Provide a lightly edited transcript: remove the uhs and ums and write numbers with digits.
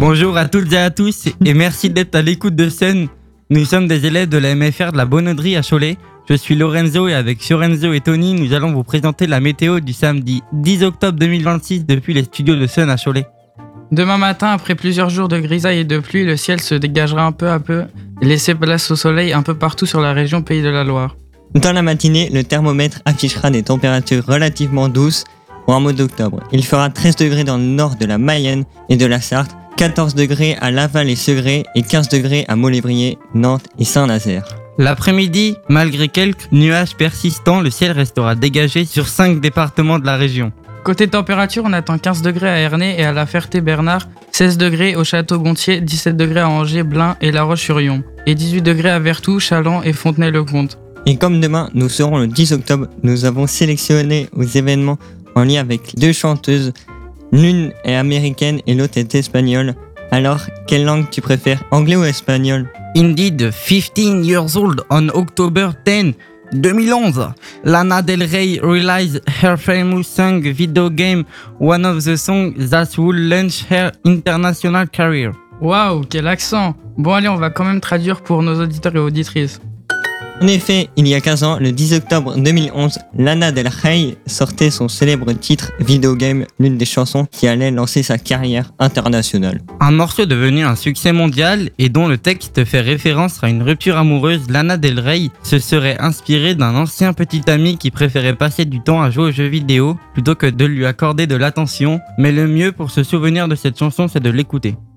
Bonjour à toutes et à tous et merci d'être à l'écoute de Sun. Nous sommes des élèves de la MFR de la Bonauderie à Cholet. Je suis Lorenzo et avec Fiorenzo et Tony, nous allons vous présenter la météo du samedi 10 octobre 2026 depuis les studios de Sun à Cholet. Demain matin, après plusieurs jours de grisaille et de pluie, le ciel se dégagera un peu à peu et laissera place au soleil un peu partout sur la région Pays de la Loire. Dans la matinée, le thermomètre affichera des températures relativement douces pour un mois d'octobre. Il fera 13 degrés dans le nord de la Mayenne et de la Sarthe, 14 degrés à Laval et Segré et 15 degrés à Molévrier, Nantes et Saint-Nazaire. L'après-midi, malgré quelques nuages persistants, le ciel restera dégagé sur 5 départements de la région. Côté température, on attend 15 degrés à Ernée et à La Ferté-Bernard, 16 degrés au Château-Gontier, 17 degrés à Angers, Blain et La Roche-sur-Yon, et 18 degrés à Vertou, Châlons et Fontenay-le-Comte. Et comme demain, nous serons le 10 octobre, nous avons sélectionné aux événements en lien avec 2 chanteuses. L'une est américaine et l'autre est espagnole. Alors, quelle langue tu préfères, anglais ou espagnol? Indeed, 15 years old on October 10, 2011, Lana Del Rey released her famous song video game, one of the songs that will launch her international career. Waouh, quel accent! Bon allez, on va quand même traduire pour nos auditeurs et auditrices. En effet, il y a 15 ans, le 10 octobre 2011, Lana Del Rey sortait son célèbre titre Video Game, l'une des chansons qui allait lancer sa carrière internationale. Un morceau devenu un succès mondial et dont le texte fait référence à une rupture amoureuse, Lana Del Rey se serait inspirée d'un ancien petit ami qui préférait passer du temps à jouer aux jeux vidéo plutôt que de lui accorder de l'attention, mais le mieux pour se souvenir de cette chanson, c'est de l'écouter.